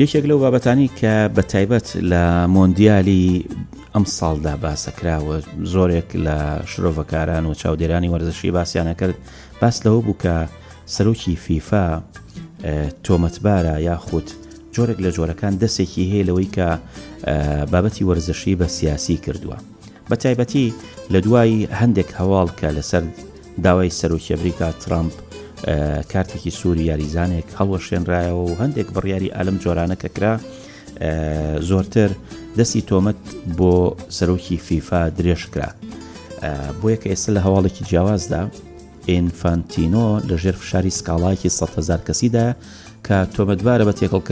یەکێک لەو بابەتانی کە بە تایبەت لە مۆندیالی ئەم ساڵدا باسەکراوە زۆرێک لە شرۆڤەکاران و چاودێرانی وەرزشی باسییانە کرد باس لەوە بوو کە سەرۆکی فیفا تۆمەتبارە یاخود جۆرێک لە جۆرەکان دەستێکی هەیە لەوەی کە بابەتی وەرزشی بە سیاسی کردووە بە تایبەتی لە دوای هەندێک هەواڵ کە لەسەر داوای سەرۆکی ئەمریکا ترامپ کارتێکی سووری یاریزانێک هەڵوەشێنرایەوە و هەندێک بڕیاری ئالەم جۆرانە کە کرا زۆرتر دەستی تۆمەت بۆ سەرۆکی فیفا درێژ کرا بۆیە کە ئێستا لە هەواڵێکی جیاوازدا ئینفانتینۆ لەژێر فشاری سکاڵایەکی 100,000 کەسیدا کە تۆمەتبارە بە تێکەڵ